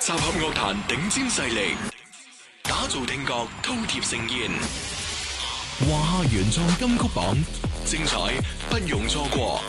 集合樂壇頂尖勢力，打造聽覺饕餮盛宴。華夏原創金曲榜，精彩不容錯過。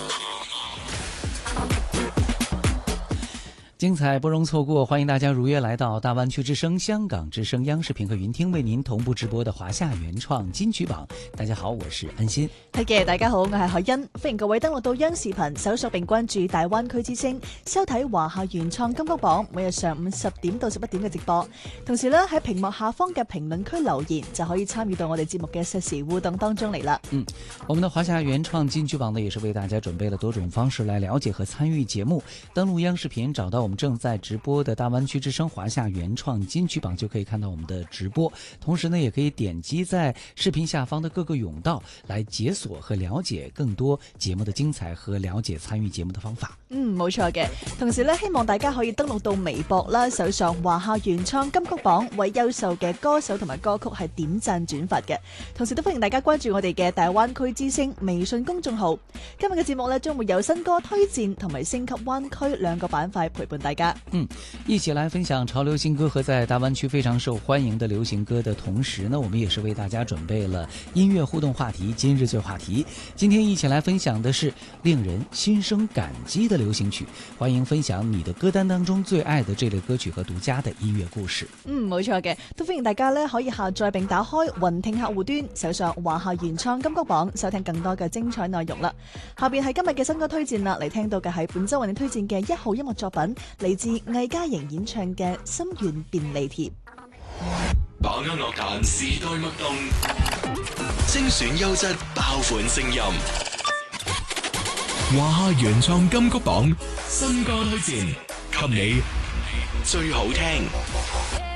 精彩不容錯過，歡迎大家如約來到大灣區之聲、香港之聲、央視頻客雲聽為您同步直播的華夏原創金曲榜。大家好，我是安心。 係嘅，大家好，我係海欣，歡迎各位登錄到央視頻搜索並關注大灣區之聲，收睇華夏原創金曲榜，每日上午10點到11點嘅直播。同時呢，喺屏幕下方嘅評論區留言就可以參與到我哋節目嘅實時互動當中嚟啦。 我們的華夏原創金曲榜呢，也是為大家準備了多種方式來了解和參與節目。登錄央視頻，找到我們正在直播的大灣區之聲華夏原創金曲榜，就可以看到我們的直播。同時呢，也可以點擊在視頻下方的各個甬道來解鎖和了解更多節目的精彩和了解參與節目的方法。 冇錯嘅。同時呢，希望大家可以登錄到微博啦，搜索華夏原創金曲榜，為優秀嘅歌手同埋歌曲係點讚轉發嘅。同時都歡迎大家關注我哋嘅大灣區之聲微信公眾號。今日嘅節目呢，將會有新歌推薦同埋升級灣區兩個板塊陪伴大家。 一起來分享潮流新歌和在大灣區非常受歡迎的流行歌的同時呢，我們也是為大家準備了音樂互動話題，今日最話題。今天一起來分享的是令人心生感激的流行曲，歡迎分享你的歌單當中最愛的這類歌曲和獨家的音樂故事。 冇錯嘅，都歡迎大家呢可以下載並打開雲聽客戶端，搜索華夏原創金曲榜，收聽更多嘅精彩內容啦。下邊係今日嘅新歌推薦啦，嚟聽到嘅係本周為你推薦嘅1號音樂作品，嚟自魏嘉瑩演唱嘅《心願便利貼》。 把握樂壇時代脈動，精選優質爆款聲音。華夏原創金曲榜新歌推薦，給你最好聽。